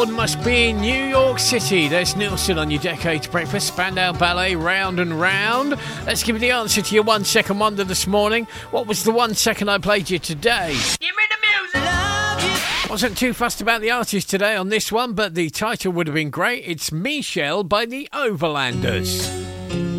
Must be in New York City. There's Nilsson on your Decades Breakfast. Spandau Ballet, Round and Round. Let's give you the answer to your 1 second wonder this morning. What was the 1 second I played you today? Give me the music! Wasn't too fussed about the artist today on this one, but the title would have been great. It's Michelle by the Overlanders.